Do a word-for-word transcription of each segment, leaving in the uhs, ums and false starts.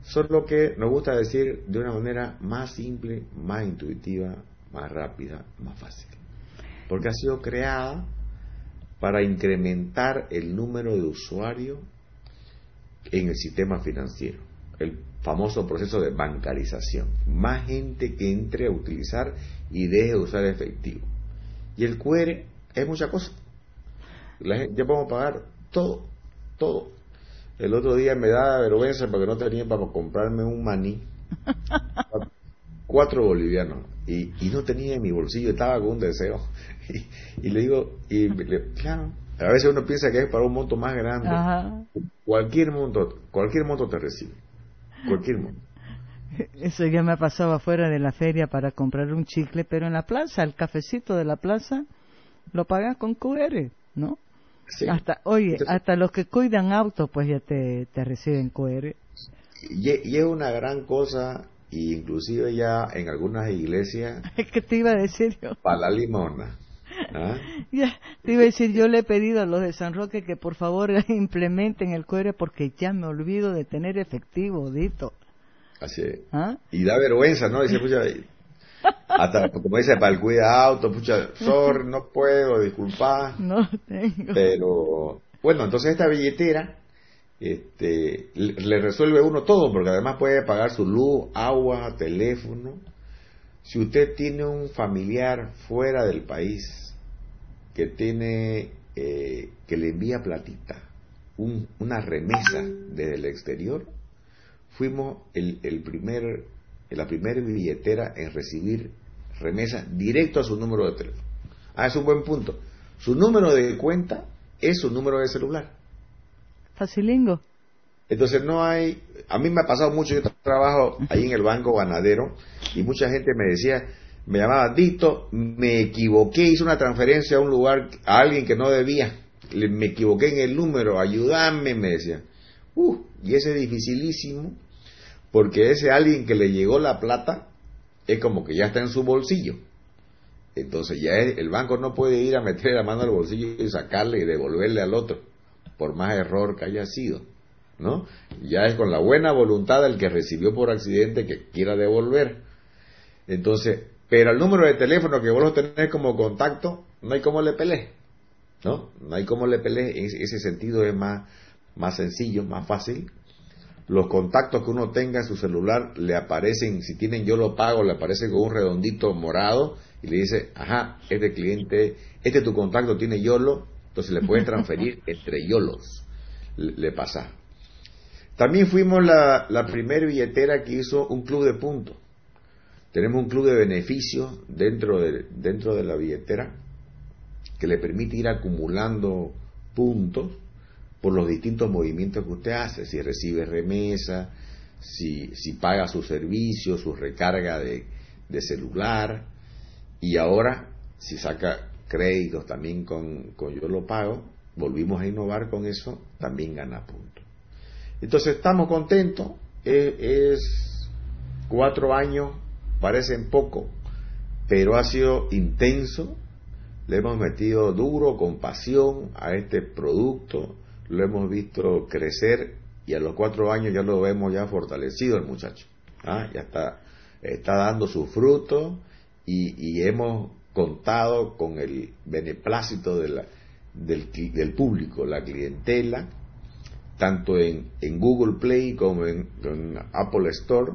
Solo que nos gusta decir de una manera más simple, más intuitiva, más rápida, más fácil. Porque ha sido creada para incrementar el número de usuarios en el sistema financiero. El famoso proceso de bancarización. Más gente que entre a utilizar y deje de usar efectivo. Y el Q R es mucha cosa. La gente, ya podemos pagar todo, todo. El otro día me da vergüenza porque no tenía para comprarme un maní. Cuatro bolivianos. Y, y no tenía en mi bolsillo, estaba con un deseo. Y, y le digo, y le, claro, a veces uno piensa que es para un monto más grande. Ajá. Cualquier monto, cualquier monto te recibe. Cualquier monto. Eso ya me ha pasado afuera de la feria para comprar un chicle, pero en la plaza, el cafecito de la plaza, lo pagas con Q R, ¿no? Sí. Hasta, oye, Entonces, hasta los que cuidan autos, pues ya te, te reciben Q R. Y, y es una gran cosa, y inclusive ya en algunas iglesias, ¿Qué te iba a decir yo? para la limona. ¿Ah? Ya, te iba a decir, yo le he pedido a los de San Roque que por favor implementen el Q R porque ya me olvido de tener efectivo, Dito. Así es. ¿Ah? Y da vergüenza, ¿no? Dice, pucha, hasta, como dice, para el cuidado auto, pucha, sorry, no puedo, disculpa. No tengo. Pero, bueno, entonces esta billetera este, le, le resuelve a uno todo, porque además puede pagar su luz, agua, teléfono. Si usted tiene un familiar fuera del país que tiene, eh, que le envía platita, un, una remesa desde el exterior, fuimos el, el primer, la primera billetera en recibir remesa directo a su número de teléfono. Ah, es un buen punto. Su número de cuenta es su número de celular. Facilingo. Entonces no hay, a mí me ha pasado mucho, yo trabajo ahí en el Banco Ganadero y mucha gente me decía, me llamaba, Dito, me equivoqué, hice una transferencia a un lugar, a alguien que no debía, me equivoqué en el número, ayúdame, me decía. Uh, y ese es dificilísimo, porque ese alguien que le llegó la plata es como que ya está en su bolsillo. Entonces ya es, el banco no puede ir a meter la mano al bolsillo y sacarle y devolverle al otro, por más error que haya sido, ¿no? Ya es con la buena voluntad del que recibió por accidente que quiera devolver. Entonces, pero el número de teléfono que vos lo tenés como contacto, no hay cómo le pelees, ¿no? No hay cómo le pelees, en ese sentido es más, más sencillo, más fácil. Los contactos que uno tenga en su celular le aparecen, si tienen yo lo pago, le aparece con un redondito morado y le dice, ajá, este cliente, este tu contacto tiene YOLO, entonces le puedes transferir entre YOLOs, le, le pasa. También fuimos la, la primera billetera que hizo un club de puntos. Tenemos un club de beneficios dentro de, dentro de la billetera que le permite ir acumulando puntos por los distintos movimientos que usted hace, si recibe remesa, si, si paga sus servicios, su recarga de, de celular, y ahora si saca créditos también con, con Yo Lo Pago, volvimos a innovar con eso, también gana puntos. Entonces estamos contentos, es, es cuatro años, parecen poco, pero ha sido intenso, le hemos metido duro, con pasión a este producto, lo hemos visto crecer y a los cuatro años ya lo vemos ya fortalecido el muchacho. ¿Ah? Ya está, está dando sus frutos y, y hemos contado con el beneplácito de la, del, del público, la clientela, tanto en, en Google Play como en, en Apple Store,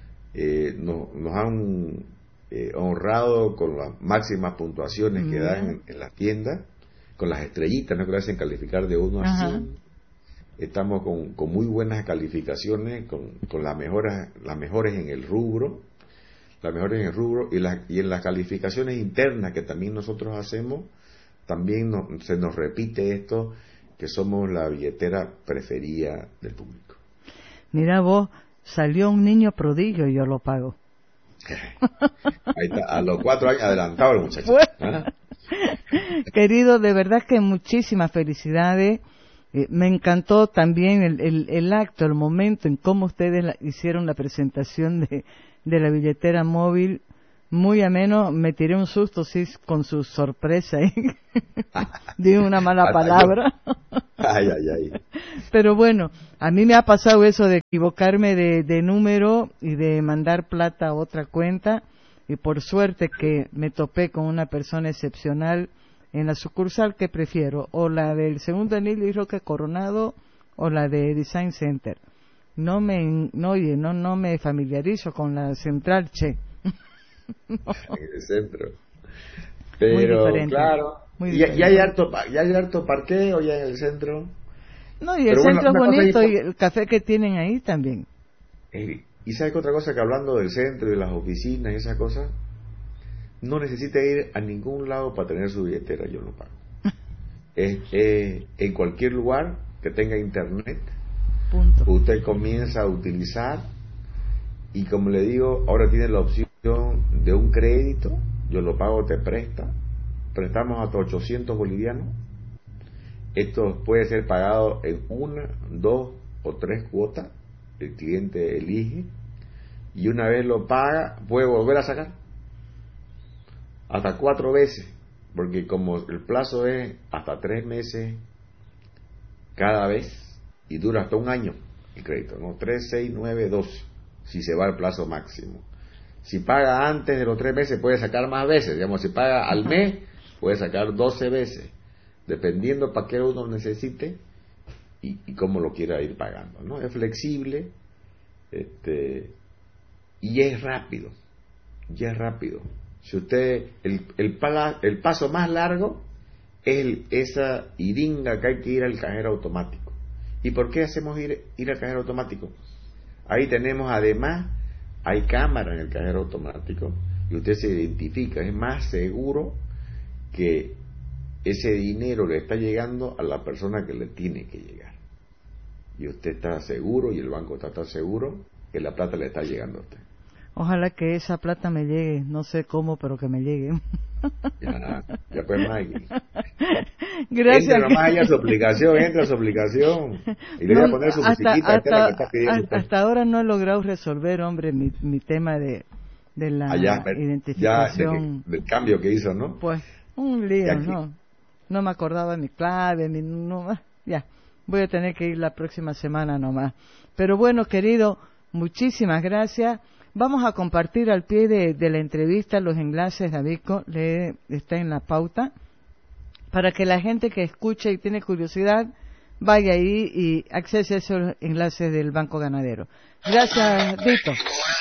eh, nos, nos han eh, honrado con las máximas puntuaciones que dan en, en las tiendas, con las estrellitas, ¿no? Que le hacen calificar de uno a cien. Estamos con, con muy buenas calificaciones, con, con las mejoras, las mejores en el rubro, las mejores en el rubro, y, la, y en las calificaciones internas que también nosotros hacemos, también no, se nos repite esto, que somos la billetera preferida del público. Mira vos, salió un niño prodigio y Yo Lo Pago. Ahí está, a los cuatro años adelantado el muchacho. Bueno. ¿Ah? Querido, de verdad que muchísimas felicidades. Eh, me encantó también el, el, el acto, el momento en cómo ustedes la, hicieron la presentación de, de la billetera móvil. muy ameno. Me tiré un susto, sí, con su sorpresa. ¿eh? Di una mala palabra. Ay, ay, ay. Pero bueno, a mí me ha pasado eso de equivocarme de, de número y de mandar plata a otra cuenta. Y por suerte que me topé con una persona excepcional en la sucursal que prefiero, o la del segundo anillo y Roque Coronado, o la de Design Center. No me, no, oye, no, no me familiarizo con la central, che. No. En el centro. Pero, claro, muy y, y hay harto, ya hay harto parqueo ya en el centro. No, y el Pero centro bueno, es bonito, y el café que tienen ahí también. Eh, y sabes que otra cosa, que hablando del centro y de las oficinas y esas cosas, no necesita ir a ningún lado para tener su billetera, yo lo pago. es, eh, en cualquier lugar que tenga internet, Punto. Usted comienza a utilizar, y como le digo, ahora tiene la opción de un crédito, yo lo pago, te presta, prestamos hasta ochocientos bolivianos, esto puede ser pagado en una, dos o tres cuotas, el cliente elige, y una vez lo paga, puede volver a sacar, hasta cuatro veces, porque como el plazo es hasta tres meses cada vez, y dura hasta un año el crédito, ¿no? tres, seis, nueve, doce, si se va al plazo máximo. Si paga antes de los tres meses, puede sacar más veces. Digamos, si paga al mes, puede sacar doce veces, dependiendo para qué uno necesite y, y cómo lo quiera ir pagando, ¿no? Es flexible, este, y es rápido, ya es rápido. Si usted, el, el, pala, el paso más largo es el, esa iringa que hay que ir al cajero automático. ¿Y por qué hacemos ir, ir al cajero automático? Ahí tenemos, además, hay cámara en el cajero automático y usted se identifica. Es más seguro que ese dinero le está llegando a la persona que le tiene que llegar. Y usted está seguro, y el banco está tan seguro, que la plata le está llegando a usted. Ojalá que esa plata me llegue, no sé cómo, pero que me llegue. Ya, ya pues, Maggie. Gracias. Entra nomás a su aplicación, entra a su aplicación. Y le voy a poner su hasta, musiquita. Hasta, que está pidiendo hasta, hasta ahora no he logrado resolver, hombre, mi, mi tema de, de la ah, ya, identificación. Ya, de, del cambio que hizo, ¿no? Pues, un lío, ¿no? No me acordaba mi clave, mi... No, ya, voy a tener que ir la próxima semana nomás. Pero bueno, querido, muchísimas gracias. Vamos a compartir al pie de, de la entrevista los enlaces, Davico, le está en la pauta, para que la gente que escucha y tiene curiosidad vaya ahí y accese a esos enlaces del Banco Ganadero. Gracias, Vito.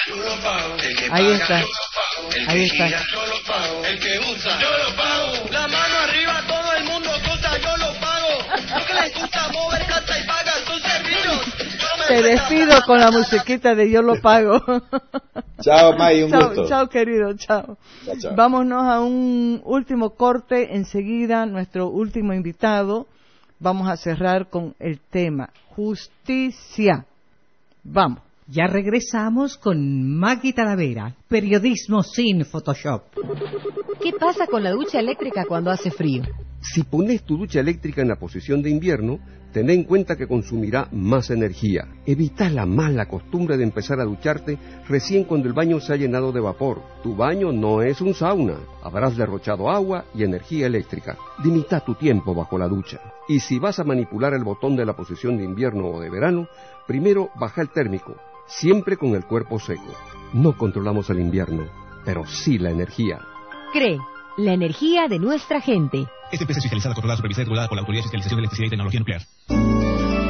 Ahí está. Ahí está. El que usa, yo lo pago. La mano arriba, todo el mundo usa, yo lo pago. Lo que les gusta mover casa y paga sus servicios. Te despido con la musiquita de Yo lo pago. Chao, May, un chao, gusto. Chao, querido, chao. Chao, chao. Vámonos a un último corte. Enseguida, nuestro último invitado. Vamos a cerrar con el tema justicia. Vamos. Ya regresamos con Maggie Talavera, periodismo sin Photoshop. ¿Qué pasa con la ducha eléctrica cuando hace frío? Si pones tu ducha eléctrica en la posición de invierno, ten en cuenta que consumirá más energía. Evita la mala costumbre de empezar a ducharte recién cuando el baño se ha llenado de vapor. Tu baño no es un sauna. Habrás derrochado agua y energía eléctrica. Limita tu tiempo bajo la ducha. Y si vas a manipular el botón de la posición de invierno o de verano, primero baja el térmico, siempre con el cuerpo seco. No controlamos el invierno, pero sí la energía. C R E, la energía de nuestra gente. Esta empresa es fiscalizada, controlada, supervisada y regulada por la Autoridad de Fiscalización de Electricidad y Tecnología Nuclear.